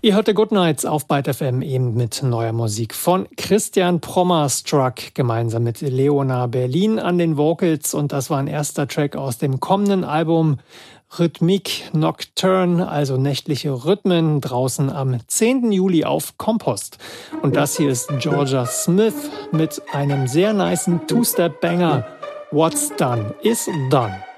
Ihr hört Good Nights auf Byte FM eben mit neuer Musik von Christian Prommerstruck gemeinsam mit Leona Berlin an den Vocals, und das war ein erster Track aus dem kommenden Album Rhythmique Nocturne, also nächtliche Rhythmen, draußen am 10. Juli auf Kompost. Und das hier ist Georgia Smith mit einem sehr nicen Two-Step-Banger. What's done is done.